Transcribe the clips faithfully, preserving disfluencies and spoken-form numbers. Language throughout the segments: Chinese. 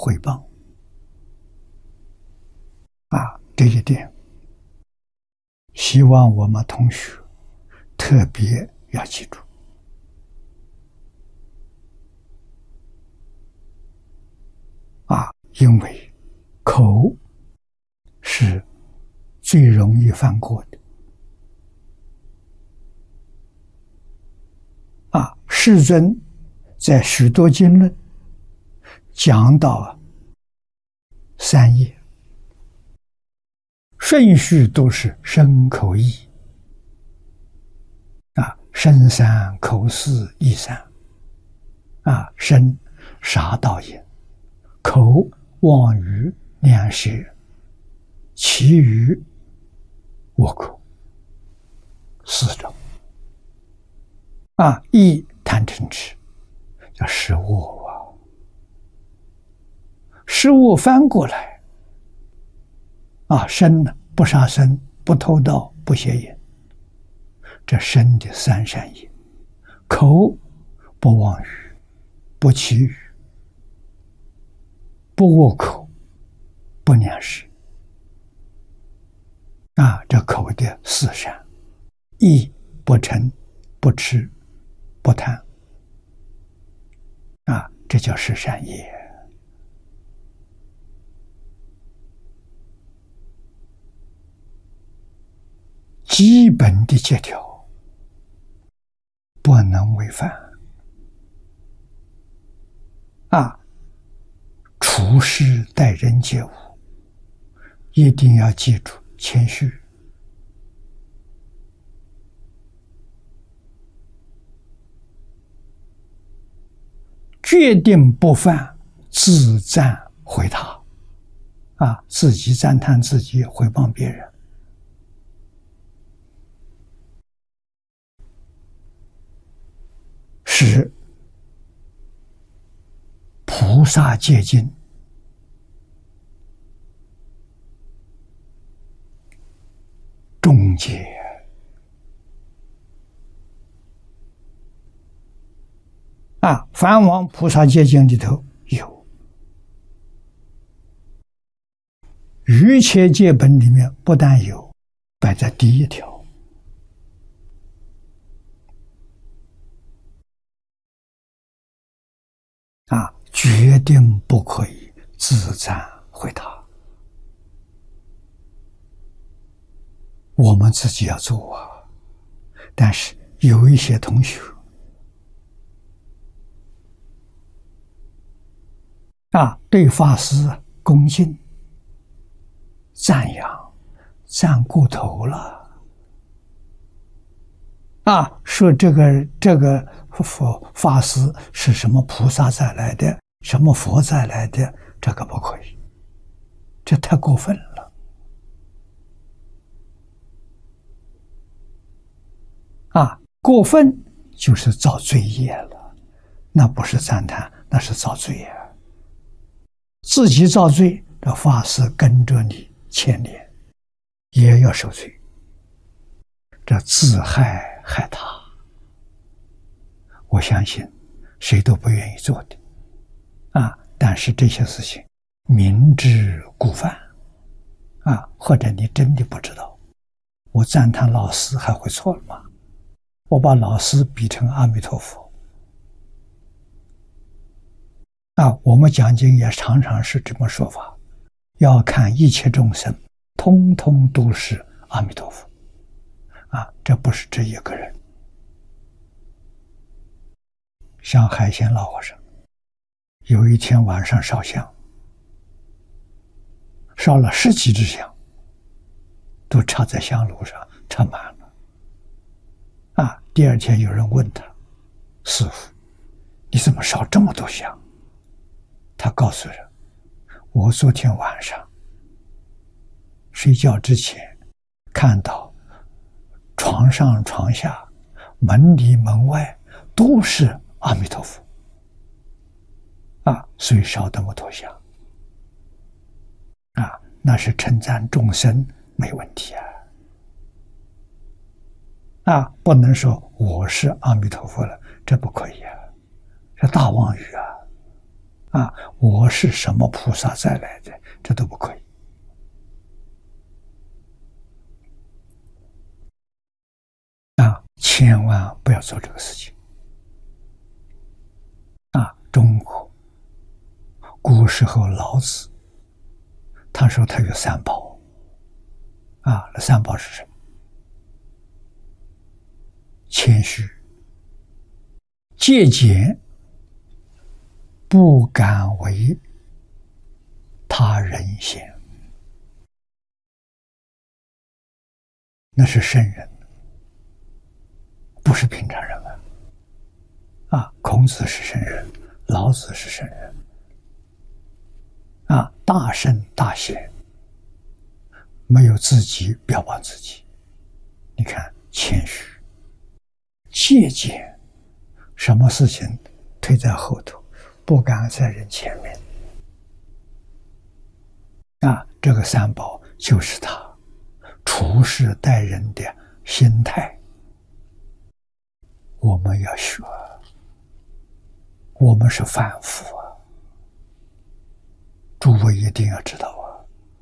回报啊，这一点，希望我们同学特别要记住啊，因为口是最容易犯过的啊。世尊在许多经论讲到三业，顺序都是身口意啊，身三口四意三啊，身杀盗淫，口妄语两舌，其余我口四种啊，意贪嗔痴叫食恶啊，食恶翻过来啊，身呢不杀生，不偷盗，不邪淫，这身的三善业。口不妄语，不绮语，不恶口，不两舌啊，这口的四善。意不嗔，不痴，不贪啊，这叫十善业。基本的戒条不能违反啊，处事待人接物一定要记住谦虚决定不犯自赞毁他啊，自己赞叹自己，毁谤别人，是菩萨戒经终结啊！梵王菩萨戒经里头有，瑜伽戒本里面不但有，摆在第一条啊，决定不可以自赞毁他。我们自己要做啊，但是有一些同学啊，对法师恭敬赞扬，赞过头了啊，说这个这个佛法师是什么菩萨再来的，什么佛再来的，这个不可以，这太过分了啊！过分就是造罪业了，那不是赞叹，那是造罪业。自己造罪，这法师跟着你牵连，也要受罪，这自害害他。我相信谁都不愿意做的啊！但是这些事情明知故犯啊，或者你真的不知道，我赞叹老师还会错了吗？我把老师比成阿弥陀佛啊！我们讲经也常常是这么说法，要看一切众生通通都是阿弥陀佛啊，这不是这一个人。像海鲜老和尚有一天晚上烧香，烧了十几支香，都插在香炉上，插满了啊！第二天有人问他，师父，你怎么烧这么多香？他告诉人，我昨天晚上睡觉之前看到床上床下门里门外都是阿弥陀佛啊，所以烧这么多香啊，那是称赞众生，没问题啊啊，不能说我是阿弥陀佛了，这不可以啊，这大妄语啊啊，我是什么菩萨再来的，这都不可以。啊，千万不要做这个事情。啊，中国古时候老子他说他有三宝。啊，那三宝是什么？谦虚、节俭、不敢为他人先，那是圣人，不是平常人啊！啊，孔子是圣人，老子是圣人，啊，大圣大贤，没有自己标榜自己。你看，谦虚、节俭，什么事情推在后头，不敢在人前面。啊，这个三宝就是他处事待人的心态，我们要学。我们是凡夫啊，诸位一定要知道啊。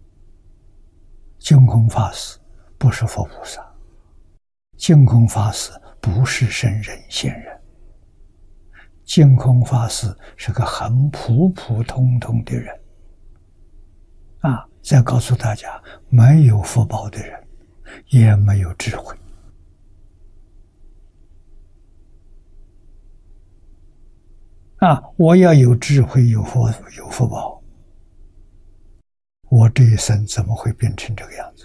净空法师不是佛菩萨，净空法师不是圣人仙人，净空法师是个很普普通通的人。啊，再告诉大家，没有福报的人，也没有智慧。啊，我要有智慧，有福，有福报，我这一生怎么会变成这个样子？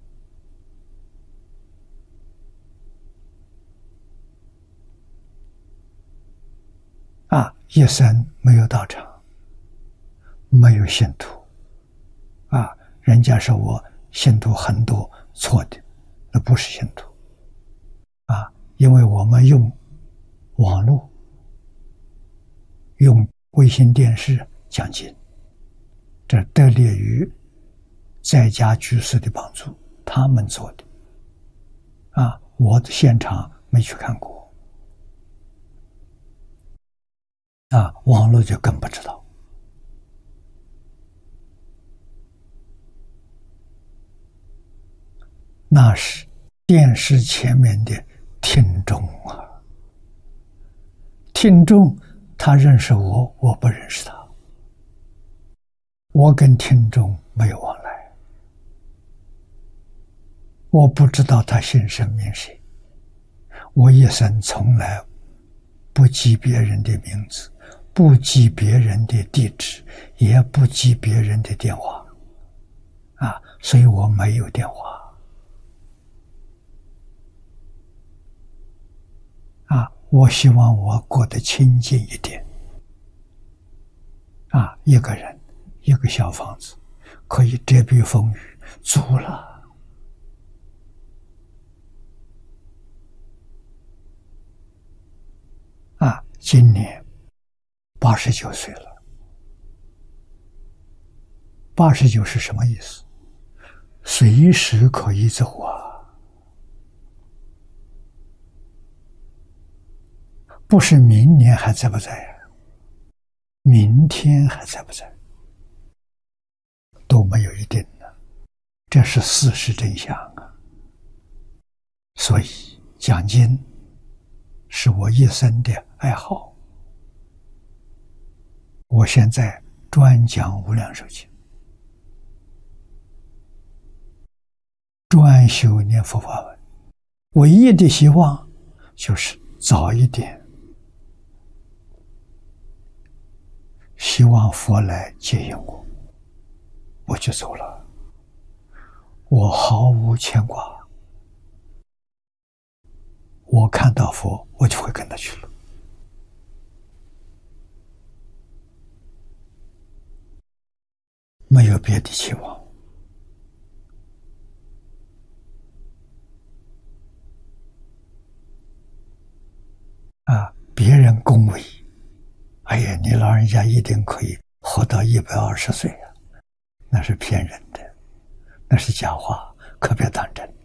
啊，一生没有道场，没有信徒。啊，人家说我信徒很多，错的，那不是信徒。啊，因为我们用网络、用卫星电视讲经，这得力于在家居士的帮助，他们做的。啊，我的现场没去看过。啊，网络就更不知道。那是电视前面的听众啊，听众他认识我，我不认识他，我跟听众没有往来，我不知道他姓甚名谁，我一生从来不记别人的名字，不记别人的地址，也不记别人的电话，啊，所以我没有电话。啊，我希望我过得清净一点。啊，一个人，一个小房子，可以遮蔽风雨，足了。啊，今年八十九岁了。八十九是什么意思？随时可以走啊。不是明年还在不在呀？明天还在不在？都没有一定的，这是事实真相啊。所以讲经是我一生的爱好。我现在专讲无量寿经，专修念佛法门，唯一的希望就是早一点。希望佛来接引我，我就走了。我毫无牵挂，我看到佛，我就会跟他去了。没有别的期望。啊，别人恭维。哎呀，你老人家一定可以活到一百二十岁啊！那是骗人的，那是假话，可别当真。